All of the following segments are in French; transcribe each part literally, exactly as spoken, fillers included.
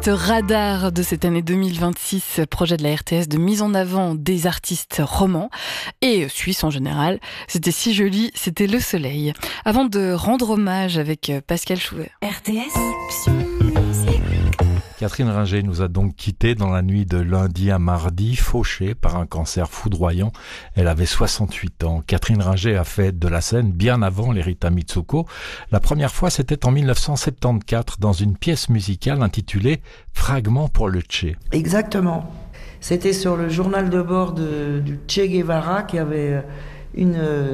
l'artiste radar de cette année deux mille vingt-six, projet de la R T S de mise en avant des artistes romans et suisses en général. C'était si joli, c'était Le Soleil. Avant de rendre hommage avec Pascal Chouvet. R T S Musique. Catherine Ringer nous a donc quittés dans la nuit de lundi à mardi, fauchée par un cancer foudroyant. Elle avait soixante-huit ans. Catherine Ringer a fait de la scène bien avant les Rita Mitsuko. La première fois, c'était en mille neuf cent soixante-quatorze dans une pièce musicale intitulée « Fragments pour le Che ». Exactement. C'était sur le journal de bord de, du Che Guevara qui avait une... Euh,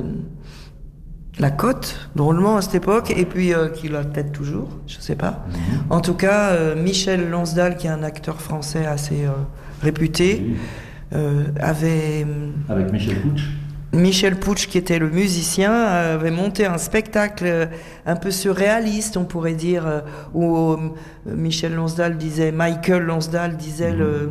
la cote, drôlement à cette époque, et puis euh, qui l'a peut-être toujours, je sais pas. Mmh. En tout cas, euh, Michel Lonsdal, qui est un acteur français assez euh, réputé, oui. euh, avait... Avec Michel Puig. Michel Puig, qui était le musicien, avait monté un spectacle un peu surréaliste, on pourrait dire, où euh, Michel Lonsdal disait, Michael Lonsdal disait mmh. le...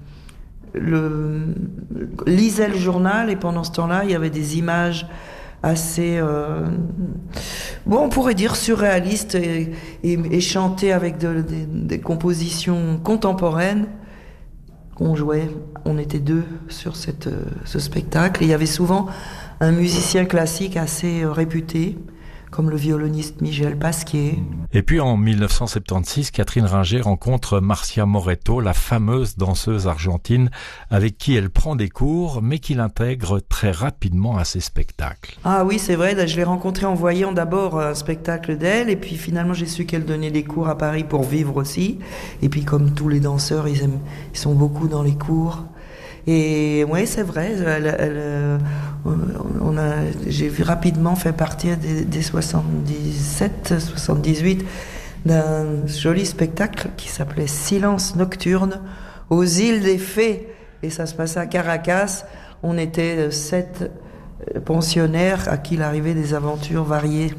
le lisait le journal, et pendant ce temps-là, il y avait des images assez, euh, bon, on pourrait dire surréaliste et, et, et chanté avec de, de, des compositions contemporaines. On jouait, on était deux sur cette, ce spectacle. Et il y avait souvent un musicien classique assez réputé, comme le violoniste Michel Pasquier. Et puis en mille neuf cent soixante-seize, Catherine Ringer rencontre Marcia Moretto, la fameuse danseuse argentine avec qui elle prend des cours, mais qui l'intègre très rapidement à ses spectacles. Ah oui, c'est vrai, je l'ai rencontrée en voyant d'abord un spectacle d'elle, et puis finalement j'ai su qu'elle donnait des cours à Paris pour vivre aussi. Et puis comme tous les danseurs, ils, aiment, ils sont beaucoup dans les cours. Et oui, c'est vrai, elle, elle, on a, j'ai vu rapidement fait partie des, des soixante-dix-sept soixante-dix-huit d'un joli spectacle qui s'appelait Silence nocturne aux îles des Fées. Et ça se passait à Caracas. On était sept pensionnaires à qui il arrivait des aventures variées.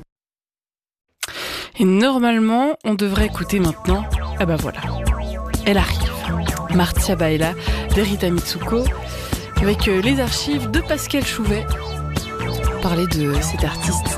Et normalement, on devrait écouter maintenant. Ah bah voilà, elle arrive. Marcia Baella, de Rita Mitsuko, avec les archives de Pascal Chouvet. Parler de cet artiste